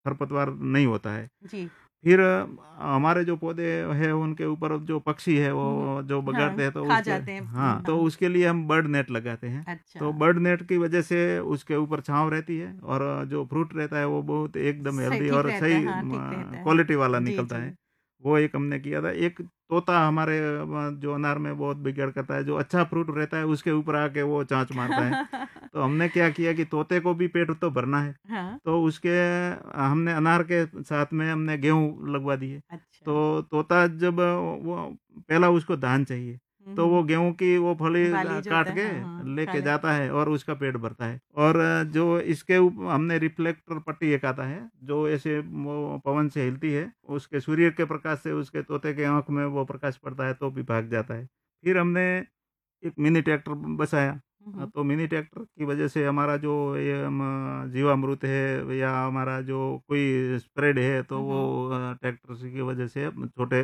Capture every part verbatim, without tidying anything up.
खरपतवार नहीं होता है। जी। फिर अ, हमारे जो पौधे हैं उनके ऊपर जो पक्षी है हुँ, हुँ। वो जो हाँ, बगाड़ते हैं तो खा उसके जाते हैं। हाँ, हुँ, तो हाँ। उसके लिए हम बर्ड नेट लगाते हैं। अच्छा, तो बर्ड नेट की वजह से उसके ऊपर छाँव रहती है और जो फ्रूट रहता है वो बहुत एकदम सही हेल्दी ठीक और रहता है, सही हाँ, ठीक रहता म है। क्वालिटी वाला जी, निकलता है। जी। वो एक हमने किया था। एक तोता हमारे अ, जो अनार में बहुत बिगाड़ करता है, जो अच्छा फ्रूट रहता है उसके ऊपर आके वो चाँच मारता है। तो हमने क्या किया कि तोते को भी पेट तो भरना है, हाँ, तो उसके हमने अनार के साथ में हमने गेहूँ लगवा दिए। अच्छा। तो तोता जब वो पहला उसको धान चाहिए, हुँ, तो वो हुँ। गेहूँ की वो फली बाली ग जो काट होता है, के हाँ, हाँ, खा लेके लेते जाता है और उसका पेट भरता है। और जो इसके ऊप हमने रिफ्लेक्टर पट्टी एक आता है, जो ऐसे वो पवन से हिलती है, उसके सूर्य के प्रकाश से उसके तोते के आँख में वो प्रकाश पड़ता है, तो भी भाग जाता है। फिर हमने एक मिनी ट्रैक्टर बसाया। हुँ, अ, हुँ। तो मिनी ट्रैक्टर की वजह से हमारा जो ये म जीवामृत है या हमारा जो कोई स्प्रेड है तो हुँ, वो हुँ। अ, ट्रैक्टर से की वजह से छोटे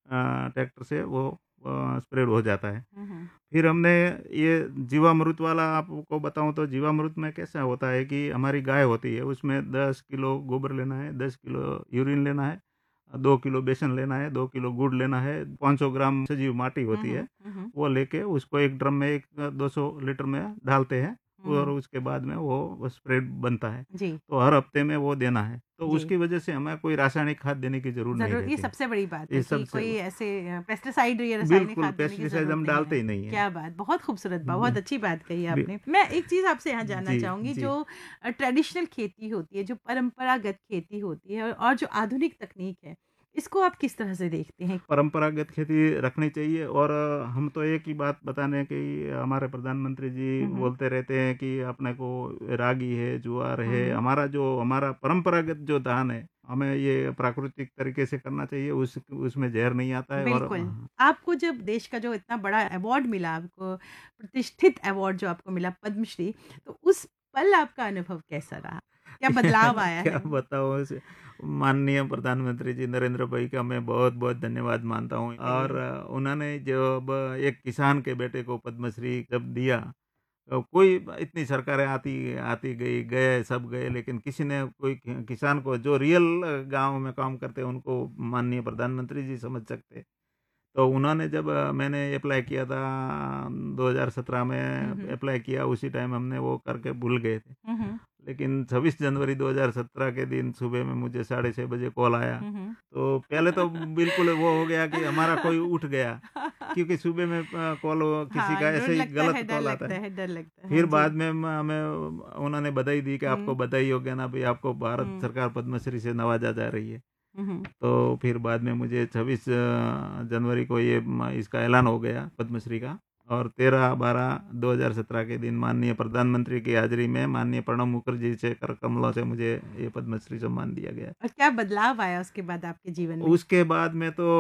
अ, ट्रैक्टर से वो अ, स्प्रेड हो जाता है। हुँ, हुँ। फिर हमने ये जीवामृत वाला आपको बताऊँ तो जीवामृत में कैसा होता है कि हमारी गाय होती है, उसमें दस किलो गोबर लेना है, दस किलो यूरिन लेना है, दो किलो बेसन लेना है, दो किलो गुड़ लेना है, पाँच सौ ग्राम सजीव माटी हुँ, होती है, हुँ। हुँ, हुँ। वो लेके उसको एक ड्रम में एक दो सौ लीटर में डालते हैं हुँ, और हुँ। उसके बाद में वो स्प्रेड बनता है। जी, तो हर हफ्ते में वो देना है, तो जी। उसकी वजह से हमें कोई रासायनिक खाद देने की ज़रूरत नहीं ज़रूर ये रहती है। सबसे बड़ी बात ये है कि सबसे कोई ऐसे अ, पेस्टिसाइड या रासायनिक बिल्कुल खाद देने की पेस्टिसाइड ज़रूरत हम नहीं डालते है। ही नहीं है। क्या बात! बहुत खूबसूरत बा बि बहुत अच्छी बात कही बि आपने। मैं एक चीज़ आपसे यहाँ जानना जी, चाहूँगी जी। जो अ, ट्रेडिशनल खेती होती है, जो परंपरागत खेती होती है और जो आधुनिक तकनीक है, इसको आप किस तरह से देखते हैं? परंपरागत खेती रखनी चाहिए और अ, हम तो एक ही बात बताने की हमारे प्रधानमंत्री जी हुँ, हुँ। बोलते रहते हैं कि अपने को रागी है, ज्वार हुँ, है, हुँ। हमारा जो हमारा परंपरागत जो धान है, हमें ये प्राकृतिक तरीके से करना चाहिए, उस उसमें ज़हर नहीं आता है और बिल्कुल। आपको जब देश का जो इतना बड़ा अवार्ड मिला आपको, प्रतिष्ठित अवार्ड जो आपको मिला पद्मश्री, तो उस पल आपका अनुभव कैसा रहा? क्या बदलाव आया क्या है? बताऊँ उसे माननीय प्रधानमंत्री जी नरेंद्र भाई का मैं बहुत-बहुत धन्यवाद मानता हूँ और चलिए। अ, उन्होंने जब एक किसान के बेटे को पद्मश्री जब दिया, तो कोई इतनी सरकारें आती आती गई, गए सब गए लेकिन किसी ने कोई कि किसान को जो रियल गाँव में काम करते हैं उनको माननीय प्रधानमंत्री जी समझ सकते हैं। तो उन्होंने जब अ, मैंने अप्लाई किया था दो हज़ार सत्रह हुँ, में हुँ। अप्लाई किया उसी टाइम हमने वो करके भूल गए थे। हुँ, हुँ। लेकिन छब्बीस जनवरी दो हज़ार सत्रह के दिन सुबह में मुझे साढ़े छह बजे कॉल आया। हुँ, हुँ। तो पहले तो बिल्कुल वो हो गया कि हमारा कोई उठ गया, क्योंकि सुबह में अ, कॉल किसी हाँ, का डर ऐसे ही लगता गलत है, डर कॉल आता लगता है। है, डर लगता है। हाँ फिर जी। बाद में म हमें उन्होंने बधाई दी कि आपको हुँ, बधाई हो ज्ञाना भाई आपको भारत हुँ, सरकार पद्मश्री से नवाजा जा रही है। हुँ, हुँ। तो फिर बाद में मुझे छब्बीस अ, जनवरी को ये म इसका ऐलान हो गया पद्मश्री का और तेरह बारह दो हज़ार सत्रह के दिन माननीय प्रधानमंत्री की हाज़िरी में माननीय प्रणब मुखर्जी से कर कमलों से मुझे ये पद्मश्री सम्मान दिया गया। और क्या बदलाव आया उसके बाद आपके जीवन में? उसके बाद में तो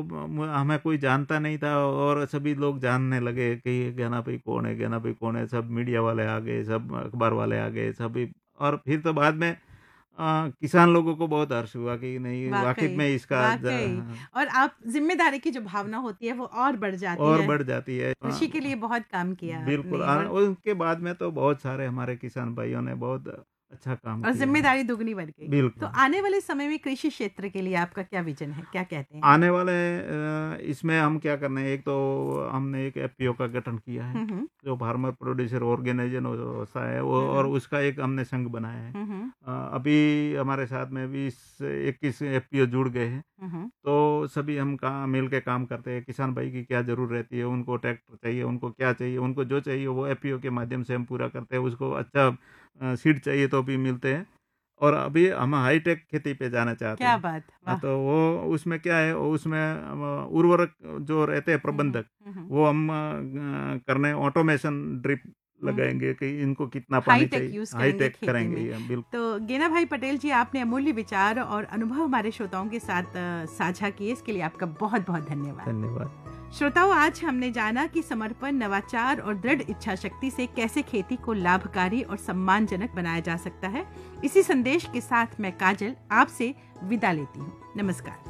म हमें कोई जानता नहीं था और सभी लोग जानने लगे कि ज्ञाना भाई कौन है, ज्ञाना भाई कौन है? सब मीडिया वाले आ गए, सब अखबार वाले आ गए, सभी और फिर तो बाद में अ, किसान लोगों को बहुत हर्ष हुआ कि नहीं वाक़ई वाक़ई, में इसका वाक़ई ज और आप ज़िम्मेदारी की जो भावना होती है वो और बढ़ जाती और है। बढ़ जाती है। कृषि के अ, लिए बहुत काम किया बिल्कुल आपने अ, और उसके बाद में तो बहुत सारे हमारे किसान भाइयों ने बहुत अच्छा काम और किया है। ज़िम्मेदारी दुगनी बढ़ गई। तो बिल्कुल। आने वाले समय में कृषि क्षेत्र के लिए आपका क्या विज़न है? क्या कहते हैं? आने वाले अ, इसमें हम क्या करना है, एक तो हमने एक एफपीओ का गठन किया है, हुँ, हुँ। जो फार्मर प्रोड्यूसर ऑर्गेनाइजेशन होता है वो हुँ, और हुँ। उसका एक हमने संघ बनाया है। हुँ, हुँ। अ, अभी हमारे साथ में बीस इक्कीस एफपीओ जुड़ गए हैं, हुँ, हुँ। तो सभी हम काम मिल के काम करते हैं। किसान भाई की क्या ज़रूरत रहती है, उनको ट्रैक्टर चाहिए, उनको क्या चाहिए, उनको जो चाहिए वो एफपीओ के माध्यम से हम पूरा करते हैं। उसको अच्छा अ, सीड चाहिए तो भी मिलते हैं और अभी हम हाईटेक खेती पे जाना चाहते क्या हैं। बात! हाँ, वाह! तो वो उसमें क्या है उसमें अ, उर्वरक जो रहते हैं हुँ, हुँ। प्रबंधक, हुँ, हुँ। वो हम अ, करने ऑटोमेशन ड्रिप हुँ। लगाएँगे कि इनको कितना पानी हाई-टेक चाहिए, यूज़ करेंगे हाईटेक खेती करेंगे में। ये बिल्कुल। तो गेना भाई पटेल जी आपने अमूल्य विचार और अनुभव हमारे श्रोताओं के साथ अ, साझा किए इसके लिए आपका बहुत-बहुत धन्यवाद। धन्यवाद। श्रोताओं आज हमने जाना कि समर्पण, नवाचार और दृढ़ इच्छा शक्ति से कैसे खेती को लाभकारी और सम्मानजनक बनाया जा सकता है। इसी संदेश के साथ मैं काजल आपसे विदा लेती हूँ। नमस्कार।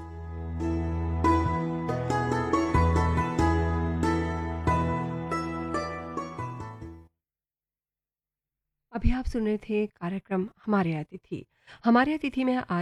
अभी आप सुन रहे थे कार्यक्रम हमारे अतिथि। हमारे अतिथि में आज